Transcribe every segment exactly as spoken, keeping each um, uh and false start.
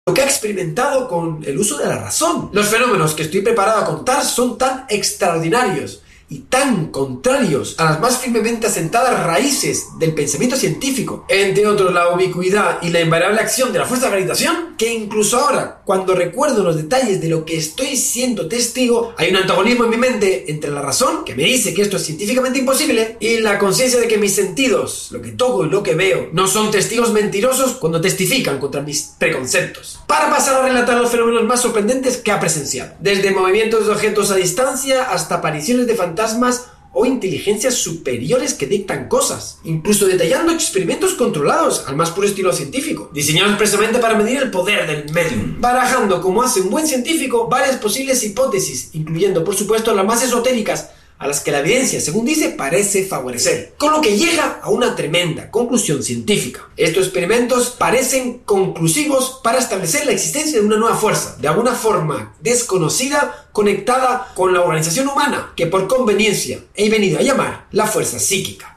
lo que ha experimentado con el uso de la razón. Los fenómenos que estoy preparado a contar son tan extraordinarios y tan contrarios a las más firmemente asentadas raíces del pensamiento científico, entre otros la ubicuidad y la invariable acción de la fuerza de gravitación, que incluso ahora, cuando recuerdo los detalles de lo que estoy siendo testigo, hay un antagonismo en mi mente entre la razón, que me dice que esto es científicamente imposible, y la conciencia de que mis sentidos, lo que toco y lo que veo, no son testigos mentirosos cuando testifican contra mis preconceptos. Para pasar a relatar los fenómenos más sorprendentes que ha presenciado, desde movimientos de objetos a distancia hasta apariciones de fantasmas o inteligencias superiores que dictan cosas, incluso detallando experimentos controlados al más puro estilo científico, diseñados expresamente para medir el poder del medium, barajando, como hace un buen científico, varias posibles hipótesis, incluyendo por supuesto las más esotéricas, a las que la evidencia, según dice, parece favorecer, con lo que llega a una tremenda conclusión científica. Estos experimentos parecen conclusivos para establecer la existencia de una nueva fuerza, de alguna forma desconocida, conectada con la organización humana, que por conveniencia he venido a llamar la fuerza psíquica.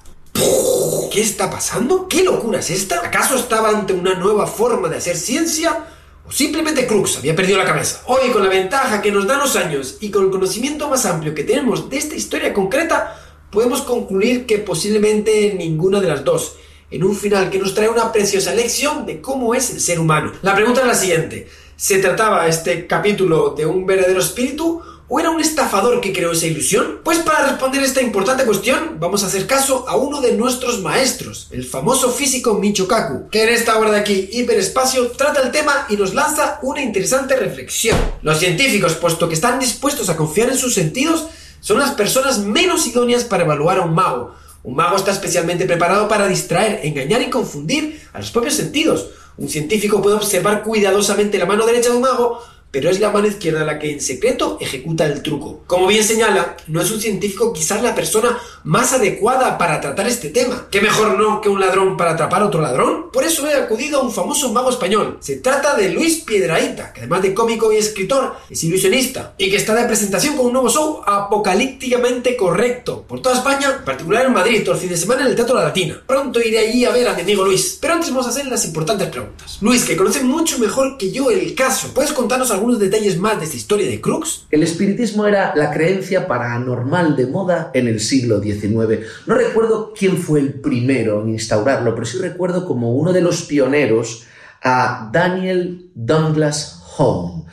¿Qué está pasando? ¿Qué locura es esta? ¿Acaso estaba ante una nueva forma de hacer ciencia? ¿O simplemente Crux había perdido la cabeza? Hoy, con la ventaja que nos dan los años y con el conocimiento más amplio que tenemos de esta historia concreta, podemos concluir que posiblemente ninguna de las dos, en un final que nos trae una preciosa lección de cómo es el ser humano. La pregunta es la siguiente: ¿se trataba este capítulo de un verdadero espíritu o era un estafador que creó esa ilusión? Pues para responder esta importante cuestión vamos a hacer caso a uno de nuestros maestros, el famoso físico Michio Kaku, que en esta obra de aquí, Hiperespacio, trata el tema y nos lanza una interesante reflexión. Los científicos, puesto que están dispuestos a confiar en sus sentidos, son las personas menos idóneas para evaluar a un mago. Un mago está especialmente preparado para distraer, engañar y confundir a los propios sentidos. Un científico puede observar cuidadosamente la mano derecha de un mago, pero es la mano izquierda la que en secreto ejecuta el truco. Como bien señala, no es un científico quizás la persona más adecuada para tratar este tema. ¿Qué mejor no que un ladrón para atrapar a otro ladrón? Por eso he acudido a un famoso mago español. Se trata de Luis Piedrahita, que además de cómico y escritor, es ilusionista, y que está de presentación con un nuevo show apocalípticamente correcto por toda España, en particular en Madrid, todo el fin de semana en el Teatro La Latina. Pronto iré allí a ver a mi amigo Luis, pero antes vamos a hacer las importantes preguntas. Luis, que conoce mucho mejor que yo el caso, ¿puedes contarnos algo algunos detalles más de esta historia de Crux? El espiritismo era la creencia paranormal de moda en el siglo diecinueve. No recuerdo quién fue el primero en instaurarlo, pero sí recuerdo como uno de los pioneros a Daniel Douglas Home.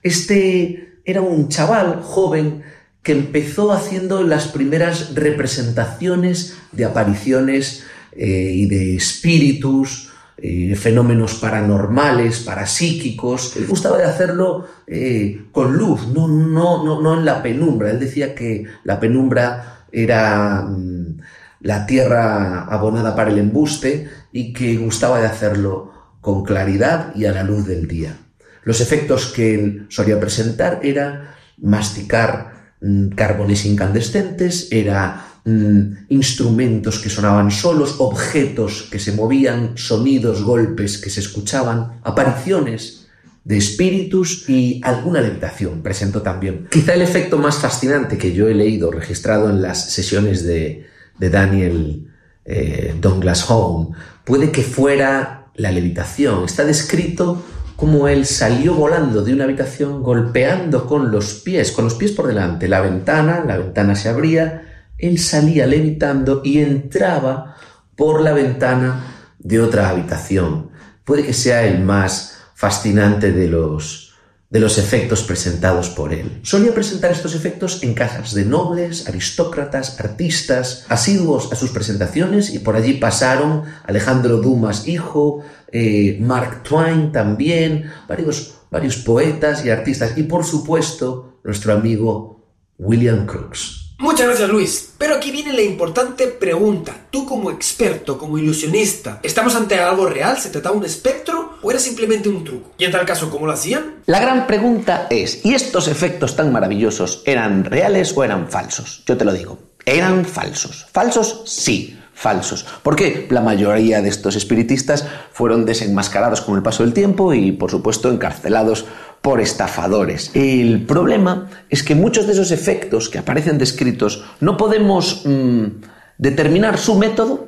Este era un chaval joven que empezó haciendo las primeras representaciones de apariciones eh, y de espíritus, Eh, fenómenos paranormales, parapsíquicos. Él gustaba de hacerlo eh, con luz, no, no, no, no en la penumbra. Él decía que la penumbra era mm, la tierra abonada para el embuste y que gustaba de hacerlo con claridad y a la luz del día. Los efectos que él solía presentar era masticar mm, carbones incandescentes, era Mm, instrumentos que sonaban solos, objetos que se movían, sonidos, golpes que se escuchaban, apariciones de espíritus y alguna levitación presentó también. Quizá el efecto más fascinante que yo he leído, registrado en las sesiones de, de Daniel eh, Douglas Home, puede que fuera la levitación. Está descrito cómo él salió volando de una habitación golpeando con los pies, con los pies por delante, la ventana, la ventana se abría. Él salía levitando y entraba por la ventana de otra habitación. Puede que sea el más fascinante de los, de los efectos presentados por él. Solía presentar estos efectos en casas de nobles, aristócratas, artistas, asiduos a sus presentaciones, y por allí pasaron Alejandro Dumas hijo, eh, Mark Twain también, varios, varios poetas y artistas, y por supuesto nuestro amigo William Crookes. Muchas gracias, Luis. Pero aquí viene la importante pregunta. Tú como experto, como ilusionista, ¿estamos ante algo real? ¿Se trataba de un espectro o era simplemente un truco? Y en tal caso, ¿cómo lo hacían? La gran pregunta es, ¿y estos efectos tan maravillosos eran reales o eran falsos? Yo te lo digo, eran falsos. ¿Falsos? Sí. Falsos, porque la mayoría de estos espiritistas fueron desenmascarados con el paso del tiempo y, por supuesto, encarcelados por estafadores. El problema es que muchos de esos efectos que aparecen descritos no podemos mmm, determinar su método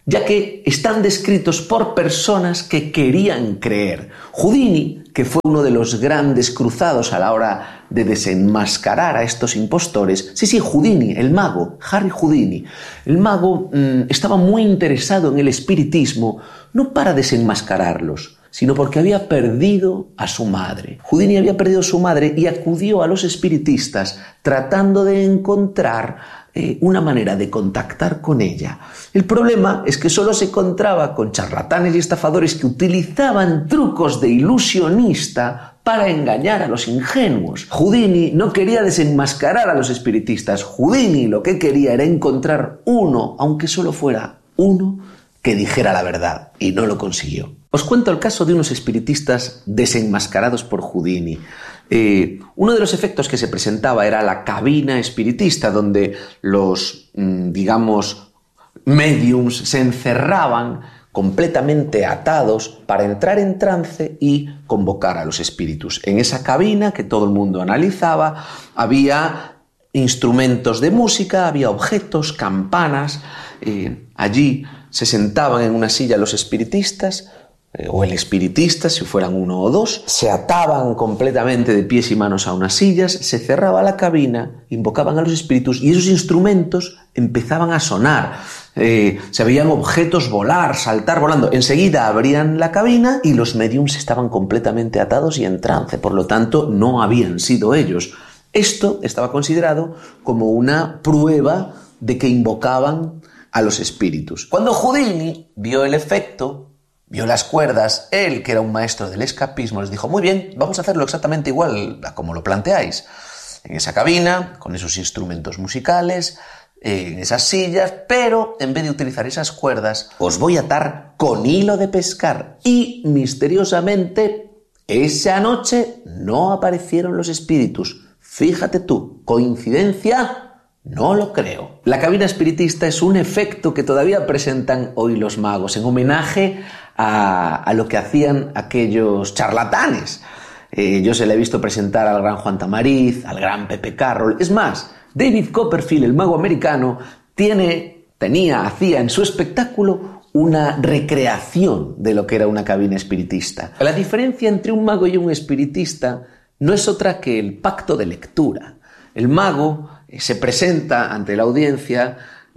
ya que están descritos por personas que querían creer. Houdini, que fue uno de los grandes cruzados a la hora de desenmascarar a estos impostores, sí, sí, Houdini, el mago, Harry Houdini, el mago mmm, estaba muy interesado en el espiritismo, no para desenmascararlos, sino porque había perdido a su madre. Houdini había perdido a su madre y acudió a los espiritistas tratando de encontrar eh, una manera de contactar con ella. El problema es que solo se encontraba con charlatanes y estafadores que utilizaban trucos de ilusionista para engañar a los ingenuos. Houdini no quería desenmascarar a los espiritistas. Houdini lo que quería era encontrar uno, aunque solo fuera uno, que dijera la verdad, y no lo consiguió. Os cuento el caso de unos espiritistas desenmascarados por Houdini. Eh, uno de los efectos que se presentaba era la cabina espiritista, donde los, digamos, mediums se encerraban completamente atados para entrar en trance y convocar a los espíritus. En esa cabina que todo el mundo analizaba había instrumentos de música, había objetos, campanas. Eh, allí se sentaban en una silla los espiritistas, eh, o el espiritista, si fueran uno o dos, se ataban completamente de pies y manos a unas sillas, se cerraba la cabina, invocaban a los espíritus y esos instrumentos empezaban a sonar. Eh, se veían objetos volar, saltar volando. Enseguida abrían la cabina y los mediums estaban completamente atados y en trance, por lo tanto no habían sido ellos. Esto estaba considerado como una prueba de que invocaban a los espíritus. Cuando Houdini vio el efecto, vio las cuerdas, él, que era un maestro del escapismo, les dijo: muy bien, vamos a hacerlo exactamente igual a como lo planteáis. En esa cabina, con esos instrumentos musicales, en esas sillas, pero en vez de utilizar esas cuerdas, os voy a atar con hilo de pescar. Y misteriosamente, esa noche no aparecieron los espíritus. Fíjate tú, ¿coincidencia? No lo creo. La cabina espiritista es un efecto que todavía presentan hoy los magos, en homenaje a, a lo que hacían aquellos charlatanes. Eh, yo se le he visto presentar al gran Juan Tamariz, al gran Pepe Carroll. Es más, David Copperfield, el mago americano, tiene, tenía, hacía en su espectáculo una recreación de lo que era una cabina espiritista. La diferencia entre un mago y un espiritista no es otra que el pacto de lectura. El mago se presenta ante la audiencia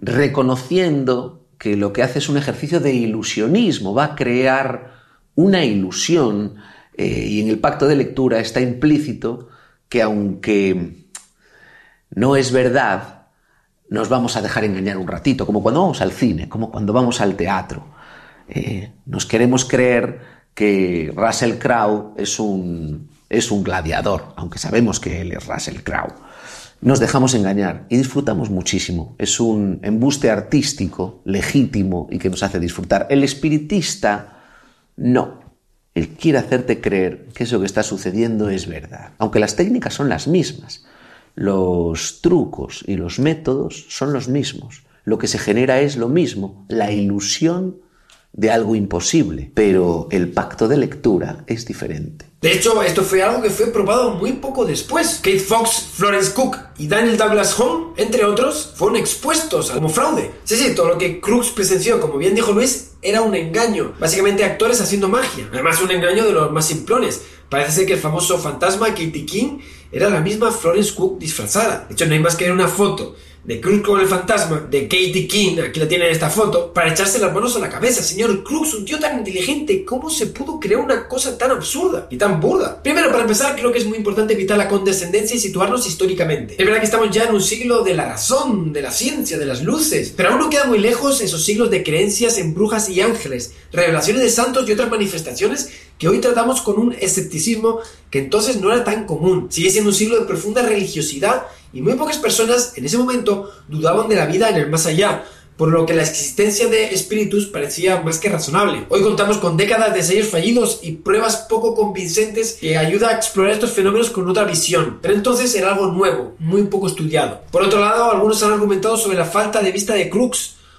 reconociendo que lo que hace es un ejercicio de ilusionismo, va a crear una ilusión, eh, y en el pacto de lectura está implícito que aunque no es verdad, nos vamos a dejar engañar un ratito, como cuando vamos al cine, como cuando vamos al teatro. Eh, nos queremos creer que Russell Crowe es un, es un gladiador, aunque sabemos que él es Russell Crowe. Nos dejamos engañar y disfrutamos muchísimo. Es un embuste artístico, legítimo y que nos hace disfrutar. El espiritista, no. Él quiere hacerte creer que eso que está sucediendo es verdad. Aunque las técnicas son las mismas, los trucos y los métodos son los mismos. Lo que se genera es lo mismo, la ilusión de algo imposible, pero el pacto de lectura es diferente. De hecho, esto fue algo que fue probado muy poco después. Kate Fox, Florence Cook y Daniel Douglas Home, entre otros, fueron expuestos como fraude. Sí, sí, todo lo que Crooks presenció, como bien dijo Luis, era un engaño. Básicamente actores haciendo magia. Además, un engaño de los más simplones. Parece ser que el famoso fantasma Katie King era la misma Florence Cook disfrazada. De hecho, no hay más que ver una foto de Crooks con el fantasma, de Katie King, aquí la tienen en esta foto, para echarse las manos a la cabeza. Señor Crooks, un tío tan inteligente, ¿cómo se pudo crear una cosa tan absurda y tan burda? Primero, para empezar, creo que es muy importante evitar la condescendencia y situarnos históricamente. Es verdad que estamos ya en un siglo de la razón, de la ciencia, de las luces, pero aún no quedan muy lejos esos siglos de creencias en brujas y ángeles, revelaciones de santos y otras manifestaciones que hoy tratamos con un escepticismo que entonces no era tan común. Sigue siendo un siglo de profunda religiosidad y muy pocas personas en ese momento dudaban de la vida en el más allá, por lo que la existencia de espíritus parecía más que razonable. Hoy contamos con décadas de ensayos fallidos y pruebas poco convincentes que ayudan a explorar estos fenómenos con otra visión, pero entonces era algo nuevo, muy poco estudiado. Por otro lado, algunos han argumentado sobre la falta de vista de Crooks,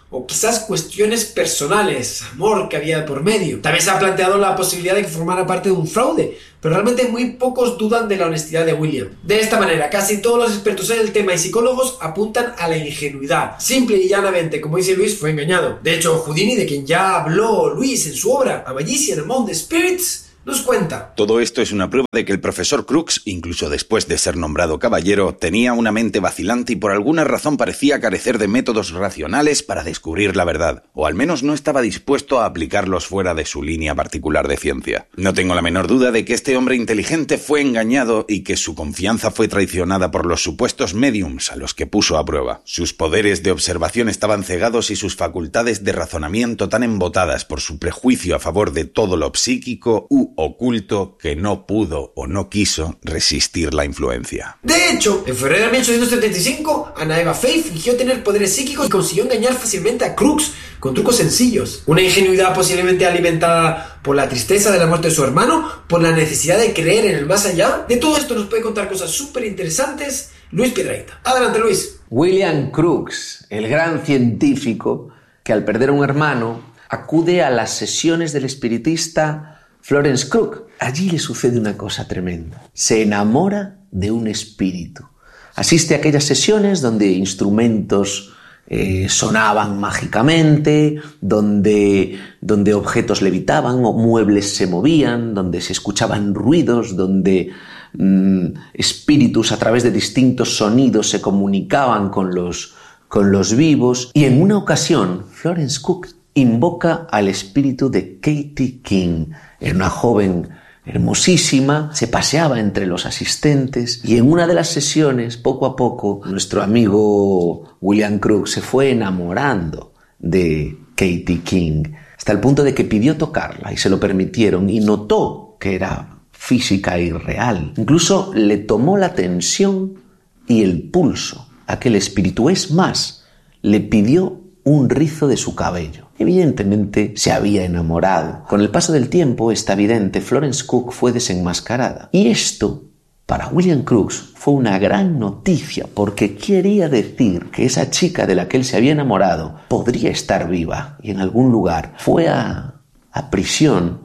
o quizás cuestiones personales, amor que había por medio. También se ha planteado la posibilidad de que formara parte de un fraude, pero realmente muy pocos dudan de la honestidad de William. De esta manera, casi todos los expertos en el tema y psicólogos apuntan a la ingenuidad. Simple y llanamente, como dice Luis, fue engañado. De hecho, Houdini, de quien ya habló Luis en su obra A Magician Among the Spirits, nos cuenta. Todo esto es una prueba de que el profesor Crooks, incluso después de ser nombrado caballero, tenía una mente vacilante y por alguna razón parecía carecer de métodos racionales para descubrir la verdad, o al menos no estaba dispuesto a aplicarlos fuera de su línea particular de ciencia. No tengo la menor duda de que este hombre inteligente fue engañado y que su confianza fue traicionada por los supuestos mediums a los que puso a prueba. Sus poderes de observación estaban cegados y sus facultades de razonamiento tan embotadas por su prejuicio a favor de todo lo psíquico u oculto que no pudo o no quiso resistir la influencia. De hecho, en febrero de mil ochocientos setenta y cinco, Anna Eva Faye fingió tener poderes psíquicos y consiguió engañar fácilmente a Crooks con trucos sencillos. Una ingenuidad posiblemente alimentada por la tristeza de la muerte de su hermano, por la necesidad de creer en el más allá. De todo esto nos puede contar cosas súper interesantes Luis Piedrahita. Adelante, Luis. William Crookes, el gran científico que al perder a un hermano acude a las sesiones del espiritista Florence Crook. Allí le sucede una cosa tremenda. Se enamora de un espíritu. Asiste a aquellas sesiones donde instrumentos eh, sonaban mágicamente, donde, donde objetos levitaban o muebles se movían, donde se escuchaban ruidos, donde mmm, espíritus a través de distintos sonidos se comunicaban con los, con los vivos. Y en una ocasión, Florence Crook invoca al espíritu de Katie King. Era una joven hermosísima, se paseaba entre los asistentes y en una de las sesiones, poco a poco, nuestro amigo William Crookes se fue enamorando de Katie King, hasta el punto de que pidió tocarla y se lo permitieron y notó que era física y real. Incluso le tomó la tensión y el pulso a aquel espíritu. Es más, le pidió un rizo de su cabello. Evidentemente se había enamorado. Con el paso del tiempo, está evidente, Florence Crook fue desenmascarada. Y esto, para William Crookes, fue una gran noticia, porque quería decir que esa chica de la que él se había enamorado podría estar viva y en algún lugar. Fue a, a prisión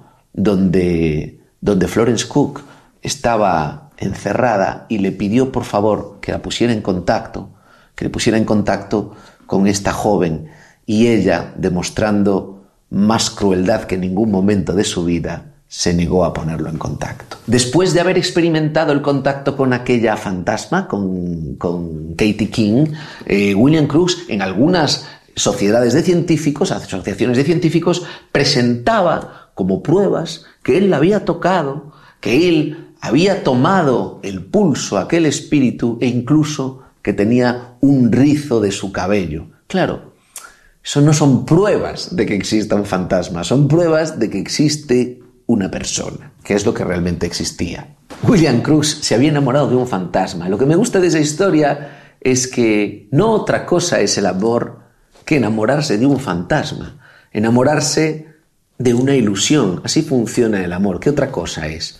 donde, donde Florence Crook estaba encerrada y le pidió por favor que la pusiera en contacto, que le pusiera en contacto con esta joven, y ella, demostrando más crueldad que en ningún momento de su vida, se negó a ponerlo en contacto. Después de haber experimentado el contacto con aquella fantasma, con, con Katie King, eh, William Crookes en algunas sociedades de científicos, asociaciones de científicos, presentaba como pruebas que él la había tocado, que él había tomado el pulso a aquel espíritu e incluso que tenía un rizo de su cabello. Claro, eso no son pruebas de que exista un fantasma, son pruebas de que existe una persona, que es lo que realmente existía. William Crookes se había enamorado de un fantasma. Lo que me gusta de esa historia es que no otra cosa es el amor que enamorarse de un fantasma, enamorarse de una ilusión. Así funciona el amor. ¿Qué otra cosa es?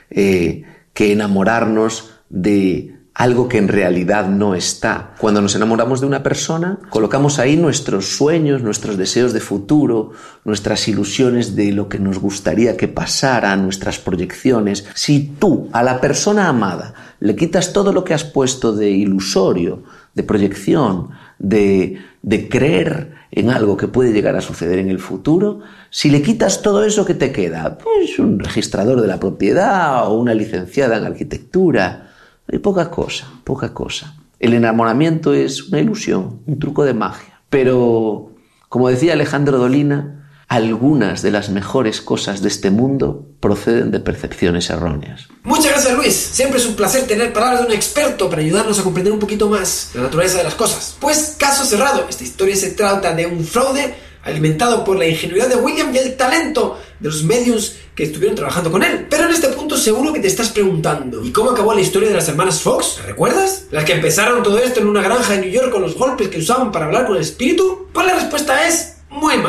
Eh, que enamorarnos de algo que en realidad no está. Cuando nos enamoramos de una persona, colocamos ahí nuestros sueños, nuestros deseos de futuro, nuestras ilusiones de lo que nos gustaría que pasara, nuestras proyecciones. Si tú a la persona amada le quitas todo lo que has puesto de ilusorio, de proyección, de, de creer en algo que puede llegar a suceder en el futuro, si le quitas todo eso, ¿qué te queda? Pues un registrador de la propiedad o una licenciada en arquitectura. Hay poca cosa, poca cosa. El enamoramiento es una ilusión, un truco de magia. Pero, como decía Alejandro Dolina, algunas de las mejores cosas de este mundo proceden de percepciones erróneas. Muchas gracias, Luis. Siempre es un placer tener palabras de un experto para ayudarnos a comprender un poquito más la naturaleza de las cosas. Pues, caso cerrado. Esta historia se trata de un fraude alimentado por la ingenuidad de William y el talento de los mediums que estuvieron trabajando con él. Pero en este punto seguro que te estás preguntando, ¿y cómo acabó la historia de las hermanas Fox? ¿Recuerdas? Las que empezaron todo esto en una granja de New York con los golpes que usaban para hablar con el espíritu. Pues la respuesta es muy mal.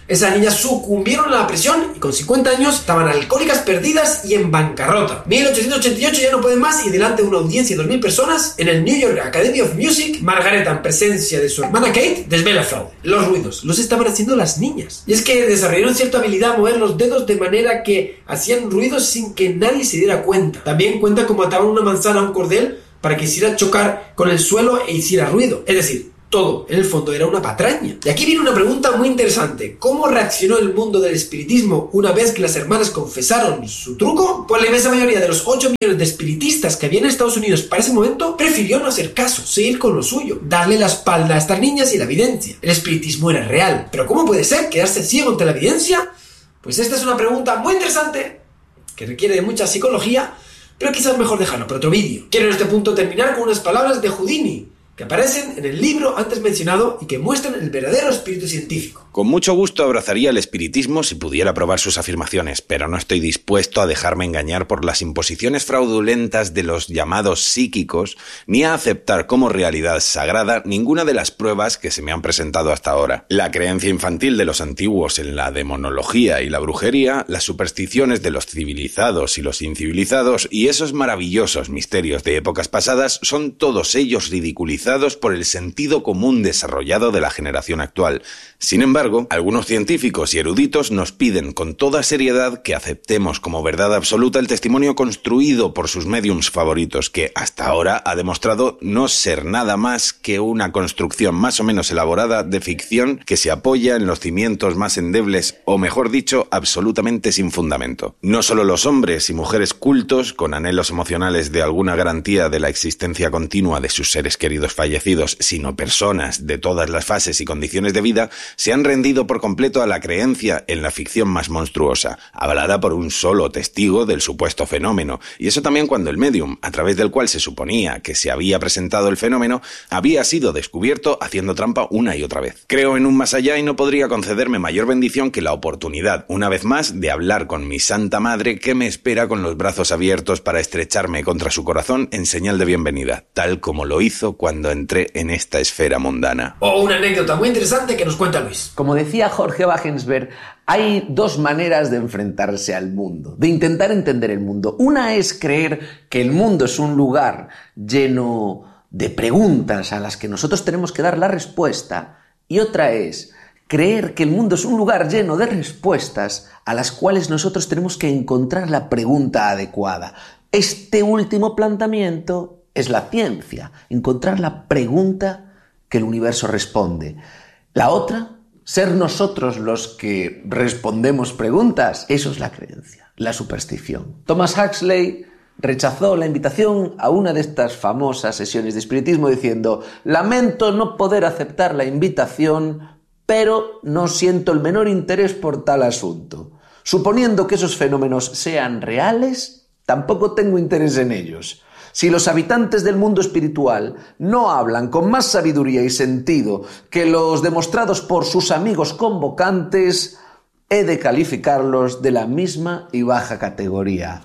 Esas niñas sucumbieron a la presión y con cincuenta años estaban alcohólicas, perdidas y en bancarrota. mil ochocientos ochenta y ocho ya no pueden más y delante de una audiencia de dos mil personas en el New York Academy of Music, Margareta, en presencia de su hermana Kate, desvela el fraude. Los ruidos los estaban haciendo las niñas. Y es que desarrollaron cierta habilidad a mover los dedos de manera que hacían ruidos sin que nadie se diera cuenta. También cuenta cómo ataban una manzana a un cordel para que hiciera chocar con el suelo e hiciera ruido. Es decir, todo, en el fondo, era una patraña. Y aquí viene una pregunta muy interesante. ¿Cómo reaccionó el mundo del espiritismo una vez que las hermanas confesaron su truco? Pues la inmensa mayoría de los ocho millones de espiritistas que había en Estados Unidos para ese momento prefirió no hacer caso, seguir con lo suyo, darle la espalda a estas niñas y la evidencia. El espiritismo era real. ¿Pero cómo puede ser quedarse ciego ante la evidencia? Pues esta es una pregunta muy interesante que requiere de mucha psicología, pero quizás mejor dejarlo para otro vídeo. Quiero en este punto terminar con unas palabras de Houdini, que aparecen en el libro antes mencionado y que muestran el verdadero espíritu científico. Con mucho gusto abrazaría el espiritismo si pudiera probar sus afirmaciones, pero no estoy dispuesto a dejarme engañar por las imposiciones fraudulentas de los llamados psíquicos, ni a aceptar como realidad sagrada ninguna de las pruebas que se me han presentado hasta ahora. La creencia infantil de los antiguos en la demonología y la brujería, las supersticiones de los civilizados y los incivilizados y esos maravillosos misterios de épocas pasadas son todos ellos ridiculizados por el sentido común desarrollado de la generación actual. Sin embargo, algunos científicos y eruditos nos piden con toda seriedad que aceptemos como verdad absoluta el testimonio construido por sus médiums favoritos, que hasta ahora ha demostrado no ser nada más que una construcción más o menos elaborada de ficción que se apoya en los cimientos más endebles, o mejor dicho, absolutamente sin fundamento. No solo los hombres y mujeres cultos, con anhelos emocionales de alguna garantía de la existencia continua de sus seres queridos fallecidos, sino personas de todas las fases y condiciones de vida, se han rendido por completo a la creencia en la ficción más monstruosa, avalada por un solo testigo del supuesto fenómeno, y eso también cuando el medium, a través del cual se suponía que se había presentado el fenómeno, había sido descubierto haciendo trampa una y otra vez. Creo en un más allá y no podría concederme mayor bendición que la oportunidad, una vez más, de hablar con mi Santa Madre, que me espera con los brazos abiertos para estrecharme contra su corazón en señal de bienvenida, tal como lo hizo cuando entré en esta esfera mundana. O una anécdota muy interesante que nos cuenta Luis. Como decía Jorge Wagensberg, hay dos maneras de enfrentarse al mundo, de intentar entender el mundo. Una es creer que el mundo es un lugar lleno de preguntas a las que nosotros tenemos que dar la respuesta, y otra es creer que el mundo es un lugar lleno de respuestas a las cuales nosotros tenemos que encontrar la pregunta adecuada. Este último planteamiento es la ciencia, encontrar la pregunta que el universo responde. La otra, ser nosotros los que respondemos preguntas, eso es la creencia, la superstición. Thomas Huxley rechazó la invitación a una de estas famosas sesiones de espiritismo diciendo: lamento no poder aceptar la invitación, pero no siento el menor interés por tal asunto. Suponiendo que esos fenómenos sean reales, tampoco tengo interés en ellos. Si los habitantes del mundo espiritual no hablan con más sabiduría y sentido que los demostrados por sus amigos convocantes, he de calificarlos de la misma y baja categoría.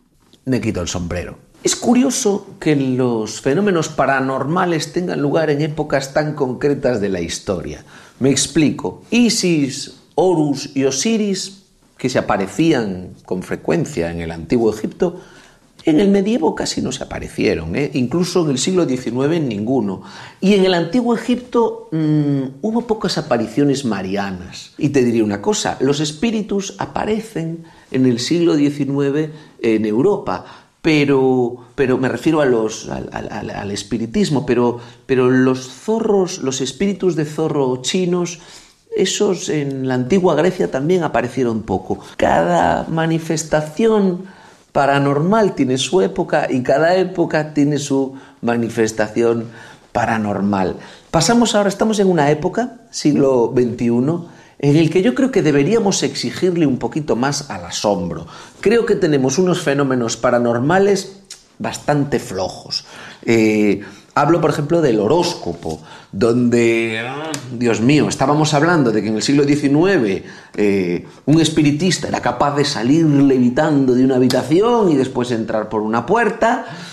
Me quito el sombrero. Es curioso que los fenómenos paranormales tengan lugar en épocas tan concretas de la historia. Me explico. Isis, Horus y Osiris, que se aparecían con frecuencia en el antiguo Egipto, en el medievo casi no se aparecieron, ¿eh? Incluso en el siglo diecinueve ninguno. Y en el antiguo Egipto mmm, hubo pocas apariciones marianas. Y te diré una cosa, los espíritus aparecen en el siglo diecinueve en Europa, pero, pero me refiero a los, al, al, al espiritismo, pero, pero los zorros, los espíritus de zorro chinos, esos en la antigua Grecia también aparecieron poco. Cada manifestación paranormal tiene su época y cada época tiene su manifestación paranormal. Pasamos ahora, estamos en una época, siglo veintiuno, en el que yo creo que deberíamos exigirle un poquito más al asombro. Creo que tenemos unos fenómenos paranormales bastante flojos. Eh, hablo, por ejemplo, del horóscopo, donde, Dios mío, estábamos hablando de que en el siglo diecinueve eh, un espiritista era capaz de salir levitando de una habitación y después entrar por una puerta.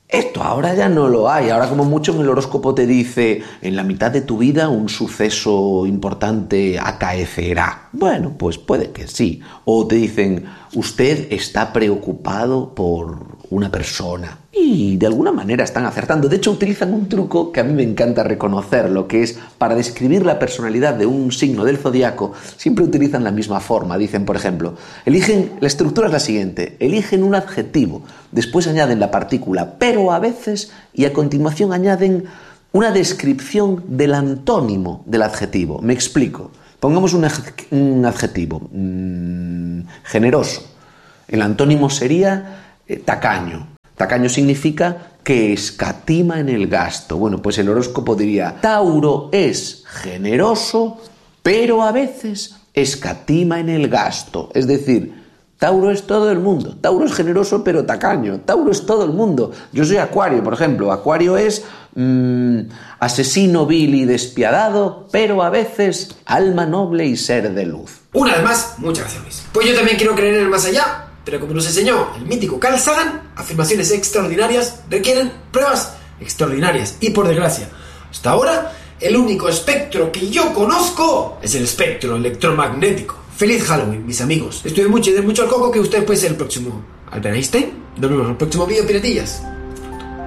Esto ahora ya no lo hay. Ahora como mucho en el horóscopo te dice, en la mitad de tu vida un suceso importante acaecerá. Bueno, pues puede que sí. O te dicen, usted está preocupado por una persona. Y de alguna manera están acertando. De hecho, utilizan un truco que a mí me encanta reconocerlo, que es para describir la personalidad de un signo del zodiaco, siempre utilizan la misma forma. Dicen, por ejemplo, eligen, la estructura es la siguiente, eligen un adjetivo, después añaden la partícula pero a veces y a continuación añaden una descripción del antónimo del adjetivo. Me explico. Pongamos un, un adjetivo, mmm, generoso. El antónimo sería eh, tacaño. Tacaño significa que escatima en el gasto. Bueno, pues el horóscopo diría, Tauro es generoso, pero a veces escatima en el gasto. Es decir, Tauro es todo el mundo. Tauro es generoso, pero tacaño. Tauro es todo el mundo. Yo soy Acuario, por ejemplo. Acuario es mmm, asesino vil y despiadado, pero a veces alma noble y ser de luz. Una vez más, muchas gracias, Luis. Pues yo también quiero creer en el más allá. Pero como nos enseñó el mítico Carl Sagan, afirmaciones extraordinarias requieren pruebas extraordinarias. Y por desgracia, hasta ahora, el único espectro que yo conozco es el espectro electromagnético. ¡Feliz Halloween, mis amigos! Estuve mucho y de mucho al coco que usted puede ser el próximo Albert Einstein. Nos vemos en el próximo vídeo, piratillas.